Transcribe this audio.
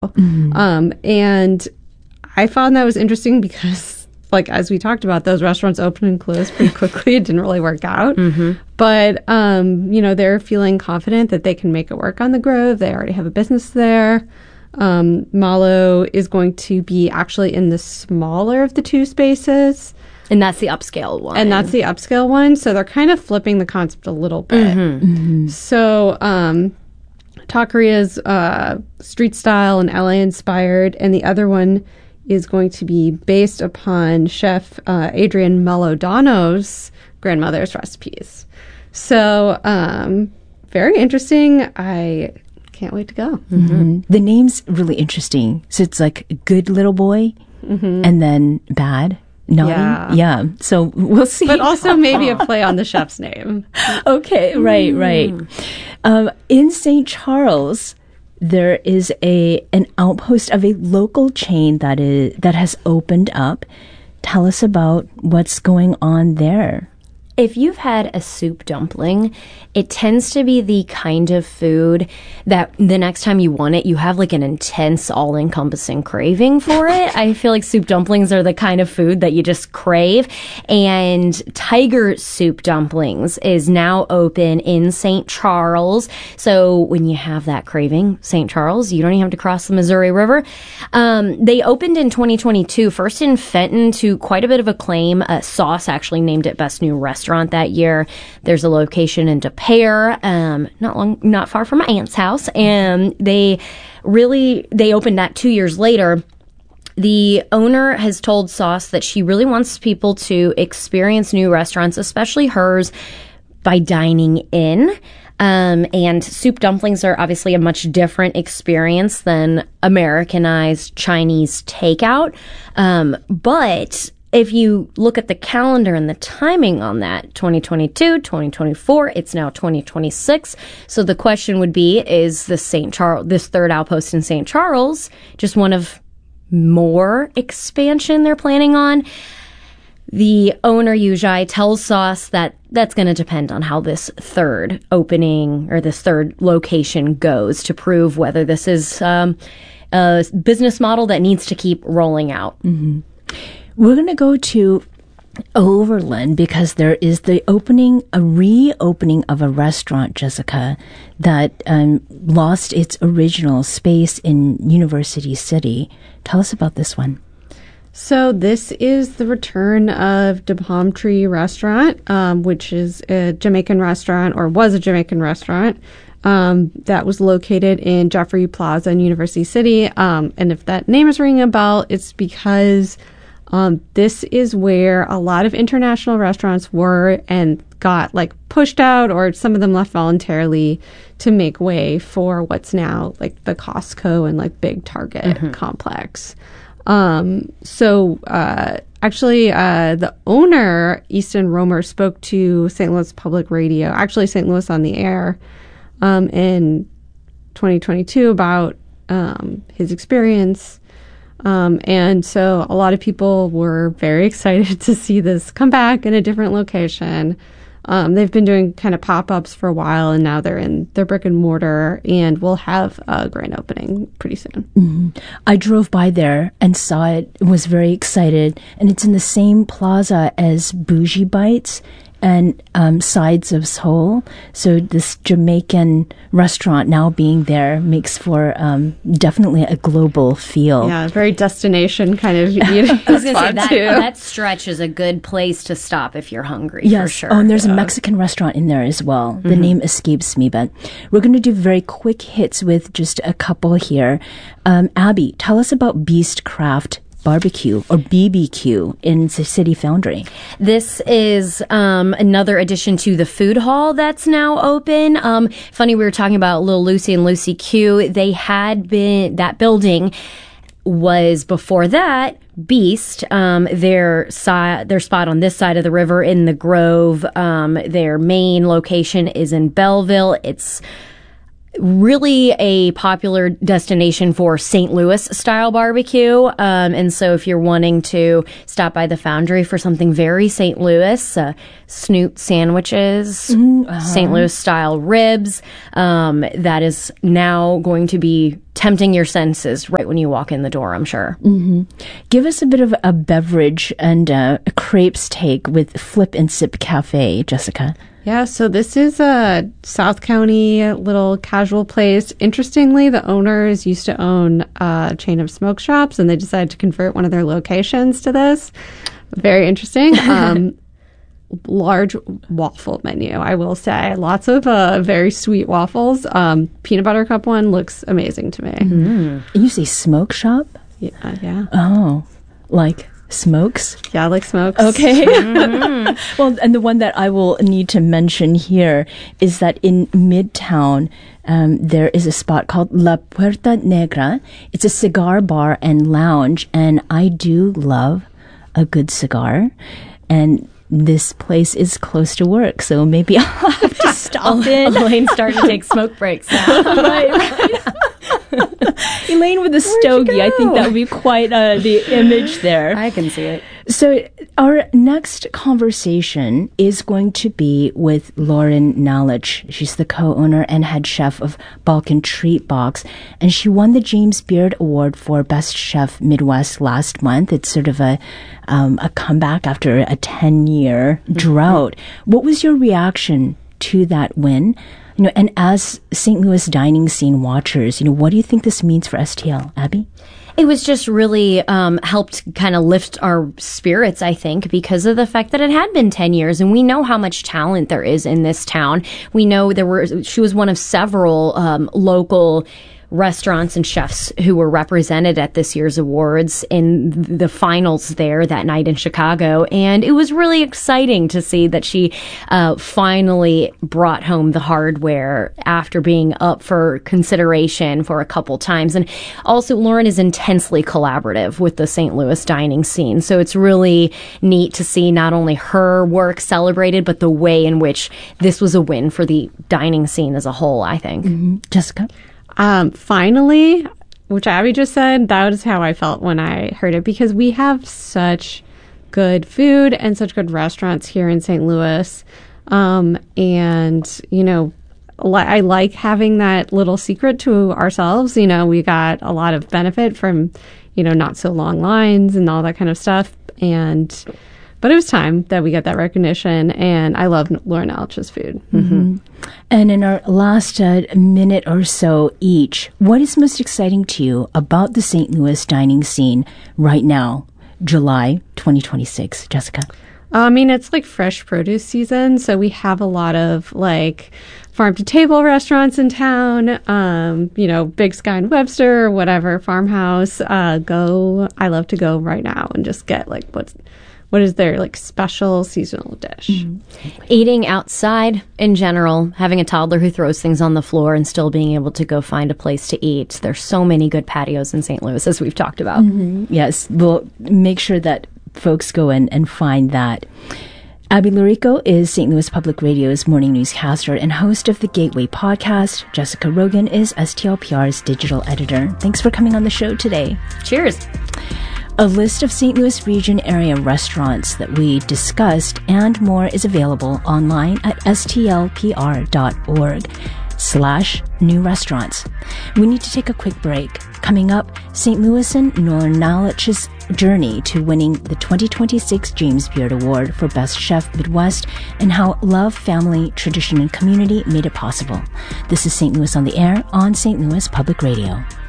And I found that was interesting because, like, as we talked about, those restaurants opened and closed pretty quickly. It didn't really work out. But, they're feeling confident that they can make it work on the Grove. They already have a business there. Malo is going to be actually in the smaller of the two spaces. And that's the upscale one. So they're kind of flipping the concept a little bit. So Taqueria's street style and LA inspired, and the other one is going to be based upon Chef Adrienne Melodano's grandmother's recipes. So very interesting. I can't wait to go. The name's really interesting. So it's like good little boy and then bad. Naughty? Yeah. So we'll see. But also maybe a play on the chef's name. Okay, right. In St. Charles, there is an outpost of a local chain that has opened up. Tell us about what's going on there. If you've had a soup dumpling, it tends to be the kind of food that the next time you want it, you have like an intense, all-encompassing craving for it. I feel like soup dumplings are the kind of food that you just crave. And Tiger Soup Dumplings is now open in St. Charles. So when you have that craving, St. Charles, you don't even have to cross the Missouri River. They opened in 2022, first in Fenton, to quite a bit of acclaim. Sauce actually named it Best New Restaurant that year. There's a location in De Pere, not far from my aunt's house, and they opened that 2 years later. The owner has told Sauce that she really wants people to experience new restaurants, especially hers, by dining in. And soup dumplings are obviously a much different experience than Americanized Chinese takeout. But if you look at the calendar and the timing on that, 2022, 2024, it's now 2026. So the question would be, is this third outpost in St. Charles just one of more expansion they're planning on? The owner, Yujai, tells Sauce that that's going to depend on how this third opening or this third location goes to prove whether this is a business model that needs to keep rolling out. We're going to go to Overland because there is a reopening of a restaurant, Jessica, that lost its original space in University City. Tell us about this one. So this is the return of the Palm Tree Restaurant, which is a Jamaican restaurant, or was a Jamaican restaurant, that was located in Jeffrey Plaza in University City. And if that name is ringing a bell, it's because this is where a lot of international restaurants were and got like pushed out, or some of them left voluntarily to make way for what's now like the Costco and like big Target complex. Actually, the owner, Easton Romer, spoke to St. Louis Public Radio, actually St. Louis on the Air, in 2022 about his experience. And so a lot of people were very excited to see this come back in a different location. They've been doing kind of pop-ups for a while, and now they're in their brick and mortar, and we'll have a grand opening pretty soon. I drove by there and saw it, was very excited, and it's in the same plaza as Bougie Bites and Sides of Soul. So this Jamaican restaurant now being there makes for definitely a global feel. Yeah, very destination kind of eating I was going to say, spot too. that stretch is a good place to stop if you're hungry, Yes. for sure. Oh, and there's a Mexican restaurant in there as well. The name escapes me, but we're going to do very quick hits with just a couple here. Abby, tell us about Beastcraft Barbecue, or BBQ, in the City Foundry. This is another addition to the food hall that's now open. Funny, we were talking about Little Lucy and Lucy Q. They had been, that building was before that Beast, their spot on this side of the river in the Grove. Their main location is in Belleville. It's really a popular destination for St. Louis style barbecue. And so if you're wanting to stop by the Foundry for something very St. Louis, snoot sandwiches, St. Louis style ribs, that is now going to be tempting your senses right when you walk in the door, I'm sure. Mm-hmm. Give us a bit of a beverage and a crepes take with Flip and Sip Cafe, Jessica. Yeah, so this is a South County little casual place. Interestingly, the owners used to own a chain of smoke shops, and they decided to convert one of their locations to this. Very interesting. Large waffle menu, I will say. Lots of very sweet waffles. Peanut butter cup one looks amazing to me. Mm-hmm. You say smoke shop? Yeah. Oh, like smokes? Yeah, like smokes. Okay. Mm-hmm. Well, and the one that I will need to mention here is that in Midtown, there is a spot called La Puerta Negra. It's a cigar bar and lounge, and I do love a good cigar. And this place is close to work, so maybe I'll have to stop in. Elaine's starting to take smoke breaks now. Right. Elaine with the stogie. I think that would be quite the image there. I can see it. So our next conversation is going to be with Lauren Nalich. She's the co-owner and head chef of Balkan Treat Box, and she won the James Beard Award for Best Chef Midwest last month. It's sort of a comeback after a 10-year drought. What was your reaction to that win? You know, and as St. Louis dining scene watchers, you know, what do you think this means for STL, Abby? It was just really helped kind of lift our spirits, I think, because of the fact that it had been 10 years, and we know how much talent there is in this town. We know she was one of several local restaurants and chefs who were represented at this year's awards in the finals there that night in Chicago. And it was really exciting to see that she finally brought home the hardware after being up for consideration for a couple times. And also, Lauren is intensely collaborative with the St. Louis dining scene. So it's really neat to see not only her work celebrated, but the way in which this was a win for the dining scene as a whole, I think. Mm-hmm. Jessica? Finally, which Abby just said, that is how I felt when I heard it, because we have such good food and such good restaurants here in St. Louis. And, you know, I like having that little secret to ourselves. You know, we got a lot of benefit from, you know, not so long lines and all that kind of stuff. But it was time that we got that recognition, and I love Lauren Nalich's food. Mm-hmm. And in our last minute or so each, what is most exciting to you about the St. Louis dining scene right now, July 2026? Jessica? I mean, it's like fresh produce season, so we have a lot of like farm-to-table restaurants in town, you know, Big Sky and Webster or whatever, Farmhouse. I love to go right now and just get like what is their like special seasonal dish? Mm-hmm. Eating outside in general, having a toddler who throws things on the floor and still being able to go find a place to eat. There's so many good patios in St. Louis, as we've talked about. Mm-hmm. Yes, we'll make sure that folks go in and find that. Abby Lurico is St. Louis Public Radio's morning newscaster and host of the Gateway podcast. Jessica Rogan is STLPR's digital editor. Thanks for coming on the show today. Cheers. A list of St. Louis region area restaurants that we discussed and more is available online at stlpr.org/new restaurants. We need to take a quick break. Coming up, St. Louisan Lauren Nalich's journey to winning the 2026 James Beard Award for Best Chef Midwest and how love, family, tradition, and community made it possible. This is St. Louis on the Air on St. Louis Public Radio.